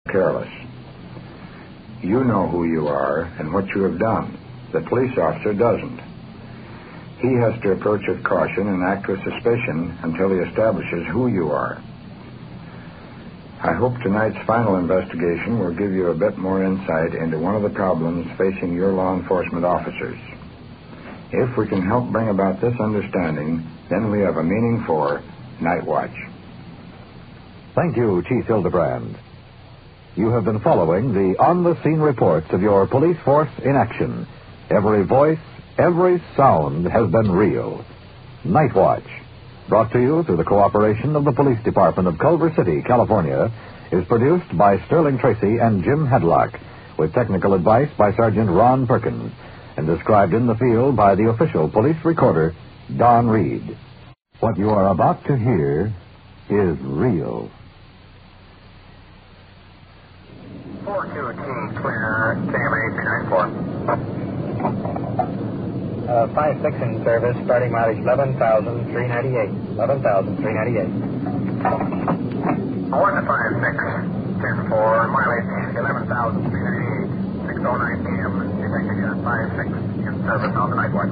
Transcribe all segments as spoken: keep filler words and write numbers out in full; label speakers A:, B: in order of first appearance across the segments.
A: careless. You know who you are and what you have done. The police officer doesn't. He has to approach with caution and act with suspicion until he establishes who you are. I hope tonight's final investigation will give you a bit more insight into one of the problems facing your law enforcement officers. If we can help bring about this understanding, then we have a meaning for Night Watch.
B: Thank you, Chief Hildebrand. You have been following the on-the-scene reports of your police force in action. Every voice, every sound has been real. Night Watch, brought to you through the cooperation of the Police Department of Culver City, California, is produced by Sterling Tracy and Jim Hedlock, with technical advice by Sergeant Ron Perkins, and described in the field by the official police recorder, Don Reed. What you are about to hear is real.
C: four two T, clear, K M A three nine four.
D: Uh, five six in service, starting mileage eleven thousand three ninety-eight. eleven thousand three ninety-eight.
C: one to five six, ten four, mileage eleven thousand three ninety-eight. six oh nine P M, Detective Unit five six in service on the Night Watch.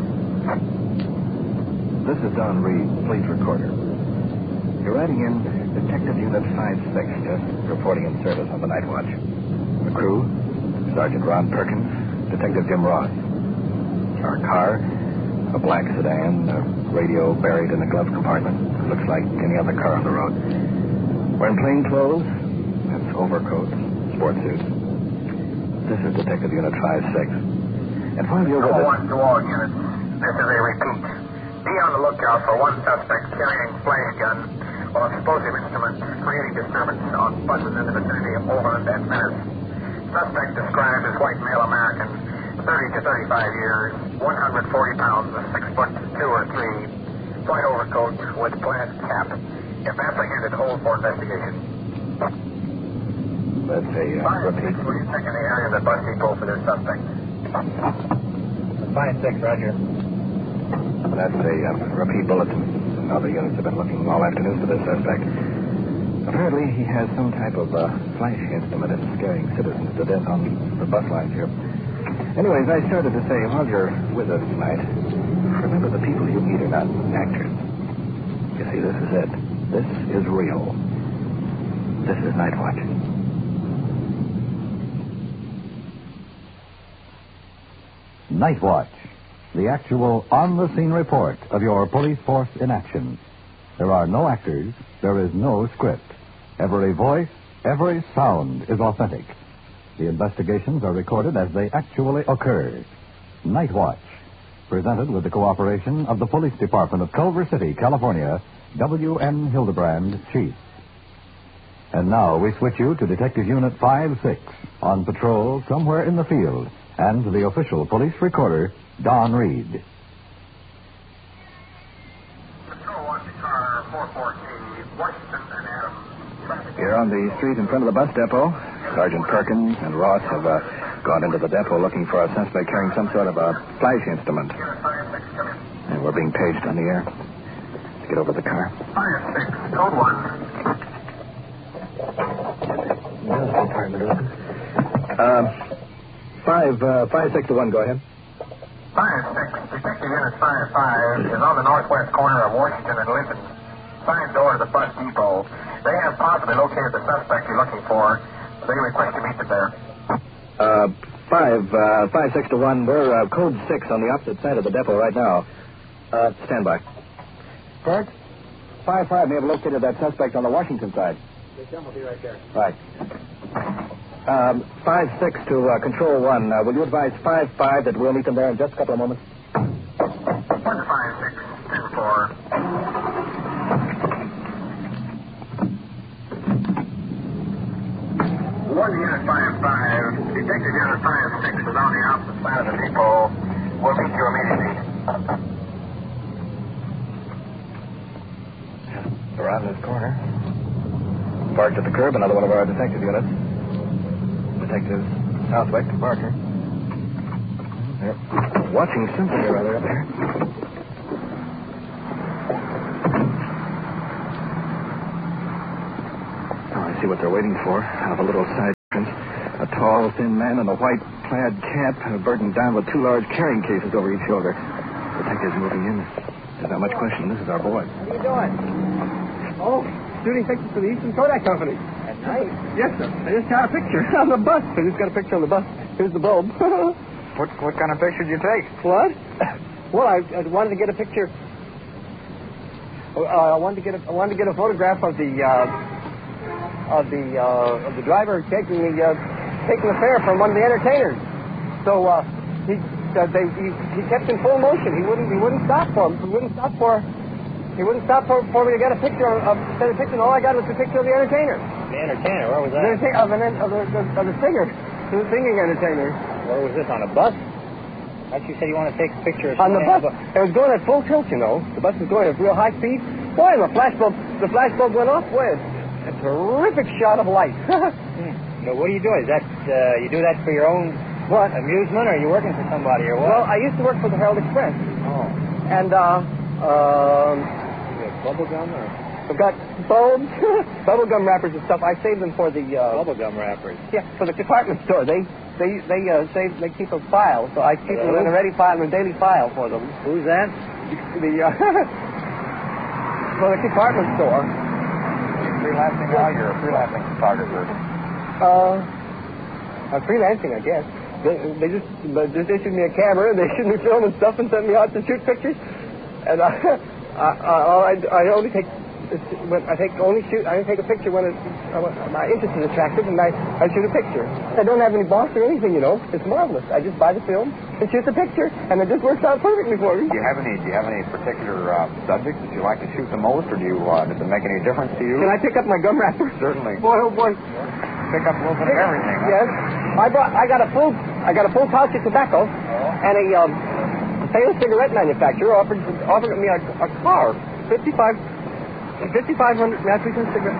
E: This is Don Reed, police recorder. You're writing in Detective Unit five six, just reporting in service on the Night Watch. The crew, Sergeant Ron Perkins, Detective Jim Ross. Our car, a black sedan, a radio buried in the glove compartment. Looks like any other car on the road. We're in plain clothes. That's overcoats, sport suits. This is Detective Unit five six. And while you're with us...
C: one to all units. This is a repeat. Be on the lookout for one suspect carrying flash gun or explosive instruments creating disturbance on buses in the vicinity of Overland and Venice. Suspect described as white male American, thirty to thirty-five years, one hundred forty pounds, six foot two or three, white overcoat with plaid cap. If apprehended, hold for investigation.
E: That's a uh, repeat.
C: Will you check in the area of the bus depot for this suspect?
D: five six, roger.
E: That's a uh, repeat bulletin. Other units have been looking all afternoon for this suspect. Apparently, he has some type of uh, flash instrument that's scaring citizens to death on the bus lines here. Anyways, I started to say, while you're with us tonight, remember the people you meet are not actors. You see, this is it. This is real. This is Night Watch.
B: Night Watch, the actual on-the-scene report of your police force in action. There are no actors. There is no script. Every voice, every sound is authentic. The investigations are recorded as they actually occur. Night Watch, presented with the cooperation of the Police Department of Culver City, California, W N Hildebrand, Chief. And now we switch you to Detective Unit five six, on patrol somewhere in the field, and to the official police recorder, Don Reed.
C: Patrol one to car four four T, Washington and Adams.
E: Here on the street in front of the bus depot, Sergeant Perkins and Ross have uh, gone into the depot looking for a suspect carrying some sort of a flash instrument.
C: Unit five six, come in.
E: And we're being paged on the air. Let's get over to the car.
C: five six, code one.
D: Uh, five, uh, five, six to one, go ahead.
C: five six, Detective Unit five five is on the northwest corner of Washington and Lincoln. Side door to the bus depot. They have possibly located the suspect you're looking for. They request you meet them there.
D: Uh, five, uh, five, six to one. We're uh, code six on the opposite side of the depot right now. Uh, stand by. Perk, five five may have located that suspect on the Washington side.
C: The will be right there.
D: Right. Um, five six to uh, control one. Uh, will you advise five five that we'll meet them there in just a couple of moments?
C: one to five six, ten four. One to Unit five five. Detective Unit five six is on the opposite side of the depot. We'll meet you immediately.
E: Around this corner. Parked at the curb, another one of our detective units. Detective Southwick, Parker. They're watching something or other up there. Oh, I see what they're waiting for. Out of a little side
D: Tall, thin man in a white plaid cap, uh, burdened down with two large carrying cases over each shoulder. Detectives moving in. There's not much question. This is our boy.
F: What are you doing? Oh, shooting pictures for the Eastern Kodak Company.
C: At night?
F: Yes, sir. I just got a picture on the bus. I just got a picture on the bus. Here's the bulb.
C: What what kind of picture did you take?
F: What? Well, I, I wanted to get a picture. Uh, I wanted to get a, I wanted to get a photograph of the uh, of the uh, of the driver taking the uh, taking the fare from one of the entertainers. So uh, he, uh, they, he he kept in full motion. He wouldn't he wouldn't stop for him. He wouldn't stop for he wouldn't stop for, for me to get a picture of, of get a picture. And all I got was a picture of the entertainer.
C: The entertainer? Where was
F: The
C: that?
F: entertainer of, an, of, the, of the singer, the singing entertainer.
C: Where was this, on a bus? I thought you said you want to take a picture of
F: On the bus.
C: something
F: It was going at full tilt, you know. The bus was going at real high speed. Boy, the flash bulb, the flash bulb went off. Boy, a terrific shot of light.
C: hmm. But what do you do? Is that, uh, you do that for your own
F: What?
C: amusement, or are you working for somebody, or what?
F: Well, I used to work for the Herald Express.
C: Oh.
F: And, uh, um,
C: You have bubble gum, or?
F: I've got bulbs, bubble gum wrappers and stuff. I saved them for the, uh...
C: Bubble gum wrappers.
F: Yeah, for the department store. They, they, they, uh, save, they keep a file, so I keep them in a ready file, in a daily file for them.
C: Who's that?
F: The, uh, for the department store.
C: You're freelancing now? You're a freelancing photographer.
F: Uh, I'm freelancing, I guess. They, they just they just issued me a camera, and they issued me film and stuff, and sent me out to shoot pictures. And I, I, I, I only take, when I take only shoot. I only take a picture when it's, uh, my interest is attracted, and I, I shoot a picture. I don't have any boss or anything, you know. It's marvelous. I just buy the film and shoot the picture, and it just works out perfectly for me.
C: Do you have any? Do you have any particular uh, subjects that you like to shoot the most, or do you? Uh, does it make any difference to you?
F: Can I pick up my gum wrapper?
C: Certainly.
F: Boy, oh boy.
C: Pick up a little bit of everything. Huh?
F: Yes. I brought. I got a full. I got a full pouch of tobacco, and a um, famous cigarette manufacturer offered offered me a, a car, fifty-five, fifty-five hundred African cigarettes.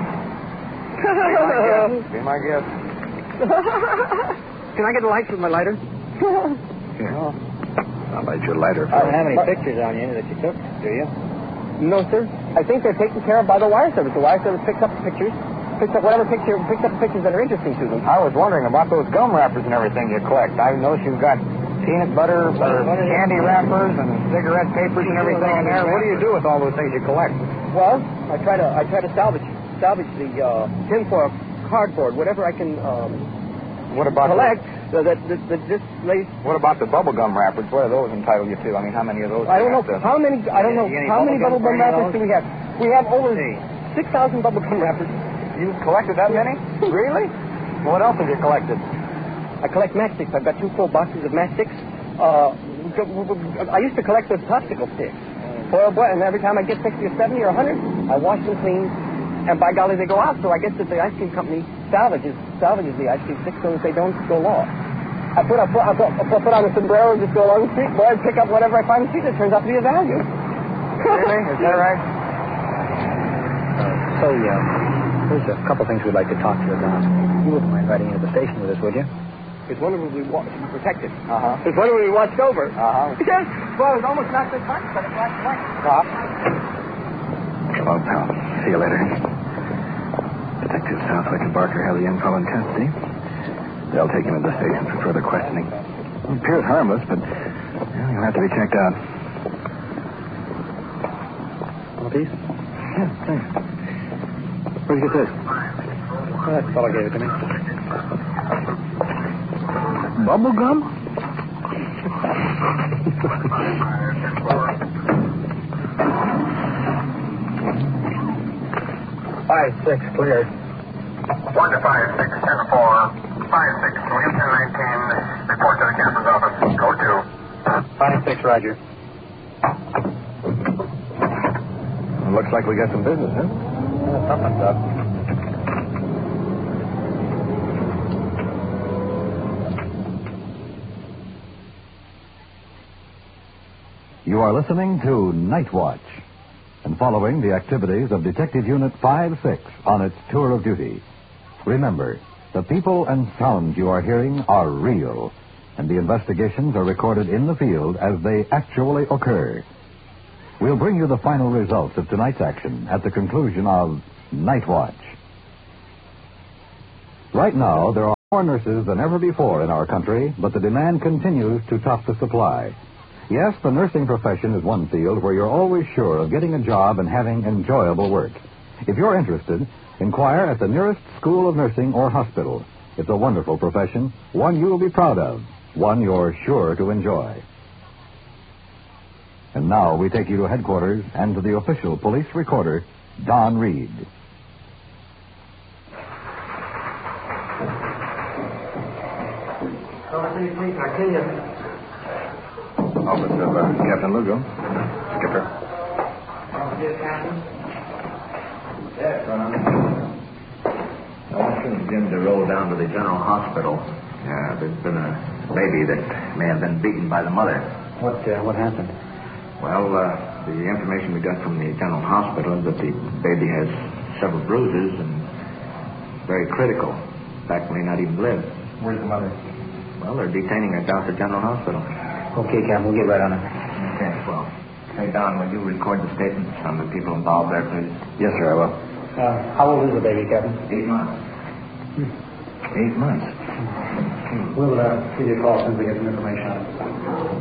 C: Be my guest.
F: Can I get a light with my lighter?
C: Yeah.
D: I'll light your lighter.
C: I don't have any pictures on you that you took, do you?
F: No, sir. I think they're taken care of by the wire service. The wire service picks up the pictures, picks up whatever picture, picks up the pictures that are interesting to them.
C: I was wondering about those gum wrappers and everything you collect. I noticed you've got peanut butter, or candy wrappers, and cigarette papers and everything in there. What do you do with all those things you collect?
F: Well, I try to I try to salvage salvage the uh, tinfoil, cardboard, whatever I can um,
C: What about
F: collect. So that, that, that this lays.
C: The, what about the bubble gum wrappers? What are those entitled you to? I mean, how many of those?
F: I don't know
C: to...
F: how many. I don't know
C: Any
F: how many
C: bubble
F: bubble
C: gum
F: gum
C: for any
F: wrappers
C: of
F: do we have? We have over six thousand bubble gum wrappers.
C: You've collected that many? Really? What else have you collected?
F: I collect matchsticks. I've got two full boxes of matchsticks. Uh, I used to collect those popsicle sticks. Boy, boy, and every time I get sixty or seventy or a hundred, I wash them clean, and by golly, they go out. So I guess that the ice cream company salvages salvages the ice cream sticks so that they don't go lost. I put I put, I put, I put on a sombrero and just go along the street, boy, and pick up whatever I find in the street that turns out to be of value.
C: Really? Is that right?
E: Uh, so, yeah, there's a couple things we'd like to talk to you about. You wouldn't mind riding into the station with us, would you?
F: It's wonderful to be wa- protected.
C: Uh-huh.
F: It's wonderful to be watched over.
C: Uh-huh.
F: Yes. Well, it was almost not this much, but it flashed light.
C: Stop.
D: Come on, pal. See you later. Detectives Southwick and Barker have the info in custody. They'll take him to the station for further questioning. He appears harmless, but well, he'll have to be checked out.
E: One piece?
D: Yeah, thanks. Where'd you get this?
E: Well, that fellow gave it to me.
D: Bubble gum?
E: Five, six, cleared.
C: One to five, six, ten, four. Five, six, William ten nineteen. Report to the captain's office. Code two.
E: Five, six, Roger.
D: Well, looks like we got some business, huh?
E: Yeah, something's up.
B: You are listening to Night Watch and following the activities of Detective Unit five six on its tour of duty. Remember, the people and sounds you are hearing are real, and the investigations are recorded in the field as they actually occur. We'll bring you the final results of tonight's action at the conclusion of Night Watch. Right now, there are More nurses than ever before in our country, but the demand continues to top the supply. Yes, the nursing profession is one field where you're always sure of getting a job and having enjoyable work. If you're interested, inquire at the nearest school of nursing or hospital. It's a wonderful profession, one you'll be proud of, one you're sure to enjoy. And now we take you to headquarters and to the official police recorder, Don Reed.
E: Office of uh, Captain Lugo. Skipper.
G: Yes, Ron. I want you and Jim to roll down to the general hospital. Yeah, there's been a baby that may have been beaten by the mother.
F: What uh, what happened?
G: Well, uh, the information we got from the general hospital is that the baby has several bruises and very critical. In fact, may not even live.
F: Where's the mother?
G: Well, they're detaining her down at the general hospital.
F: Okay, Cap, we'll get right on it.
G: Okay, well. Hey, Don, will you record the statements on the people involved there, please?
E: Yes, sir, I will.
F: Uh, how old is the baby, Captain?
G: Eight months.
F: Hmm.
E: Eight months.
F: We'll uh, give you a call as soon as we get some information on it.